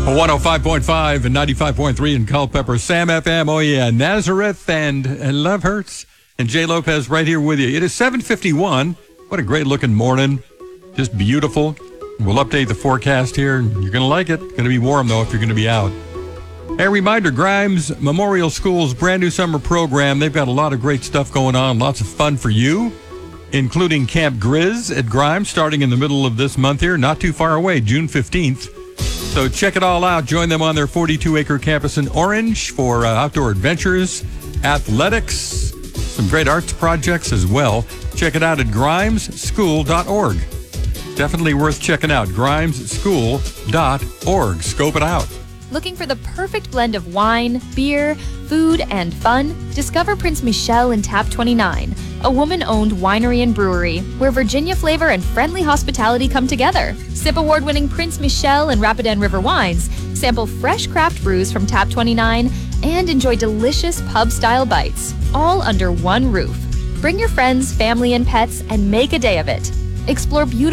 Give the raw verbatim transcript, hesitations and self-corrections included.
one oh five point five and ninety-five point three in Culpeper, Sam F M. Oh, yeah, Nazareth and, and Love Hurts. And Jay Lopez right here with you. It is seven fifty-one. What a great-looking morning. Just beautiful. We'll update the forecast here. You're going to like it. Going to be warm, though, if you're going to be out. Hey, reminder, Grimes Memorial School's brand new summer program. They've got a lot of great stuff going on. Lots of fun for you, including Camp Grizz at Grimes starting in the middle of this month here. Not too far away, June fifteenth. So check it all out. Join them on their forty-two acre campus in Orange for uh, outdoor adventures, athletics, some great arts projects as well. Check it out at grimes school dot org. Definitely worth checking out, grimes school dot org. Scope it out. Looking for the perfect blend of wine, beer, food, and fun? Discover Prince Michel in Tap twenty-nine, a woman-owned winery and brewery where Virginia flavor and friendly hospitality come together. Sip award-winning Prince Michel and Rapidan River wines, sample fresh craft brews from Tap twenty-nine, and enjoy delicious pub-style bites, all under one roof. Bring your friends, family, and pets and make a day of it. Explore beautiful